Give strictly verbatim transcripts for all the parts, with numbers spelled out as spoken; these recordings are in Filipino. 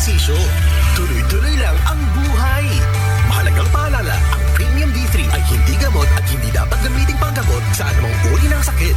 ehersisyo. Tuloy-tuloy lang ang buhay. Mahalagang paalala, ang Premium D three ay hindi gamot at hindi dapat gamiting panggamot sa anumang uri ng sakit.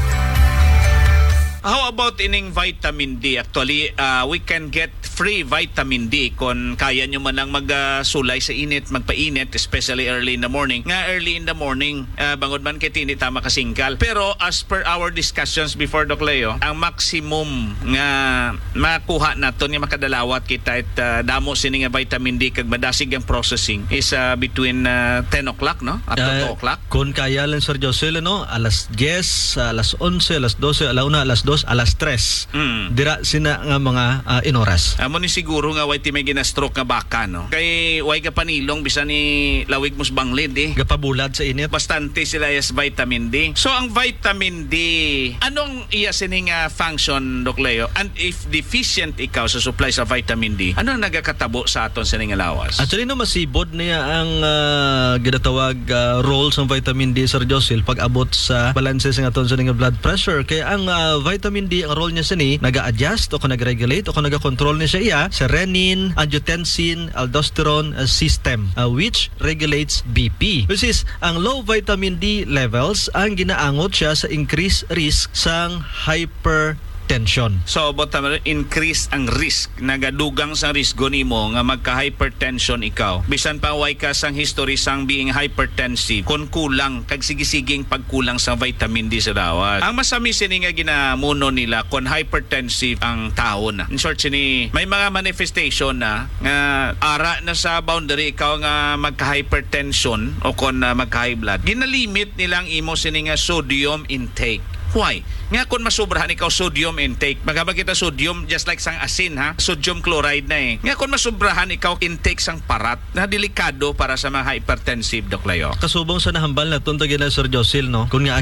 How about ining vitamin D? Actually, uh, we can get free vitamin D kung kaya nyo man lang magsulay sa init, magpainit, especially early in the morning. Nga early in the morning, uh, bangod man kay tini tama kasingkal. Pero as per our discussions before, Doc Leo, ang maximum nga makuha nato nga makadalawat kita at uh, damo sini nga vitamin D kag madasig ang processing is uh, between uh, ten o'clock, no? Up to Uh, two o'clock. Kung kaya lang, Sir Josel, no? alas diyes, alas onse, alas dose, alauna, alas dos, alas tres. Mm. Dira sina nga mga uh, inoras. Amo ni siguro nga way ti may ginastroke nga baka, no? Kay way ka panilong bisan ni lawig mos banglid eh. Gapabulad sa init. Bastante sila yes vitamin D. So ang vitamin D, anong iya sining uh, function, Doc Leo? And if deficient ikaw sa supply sa vitamin D, ano ang nagakatabo sa aton sining lawas? Actually, no, masibod niya ang uh, ginatawag uh, role sa vitamin D, Sir Josil, pag abot sa balanse sa aton sa nga blood pressure. Kaya ang uh, vitamin D, ang role niya sa ni, naga-adjust o kung nag-regulate o kung naga-control niya siya iya sa renin, angiotensin, aldosterone uh, system, uh, which regulates B P. Which is, ang low vitamin D levels ang ginaangot siya sa increased risk sang hypertension. So, but uh, increase ang risk, nagadugang sa risk nimo nga magka-hypertension ikaw. Bisan pa way ka sang history sang being hypertensive, kung kulang, kag sigisiging pagkulang sa vitamin D sa dawas. Ang masami sini nga ginamuno nila kung hypertensive ang tao na. In short, sini, may mga manifestation na nga ara na sa boundary ikaw nga magka-hypertension o kung uh, magka-high blood. Ginalimit nilang imo sini nga sodium intake. Why? Nga kung masubrahan ikaw sodium intake, maghabag kita sodium just like sang asin, ha? Sodium chloride na eh. Nga kung masubrahan ikaw intake sang parat, na delikado para sa mga hypertensive, Doc Leo. Kasubong sa nahambal na tuntagin na, Sir Josil, no? Kung nga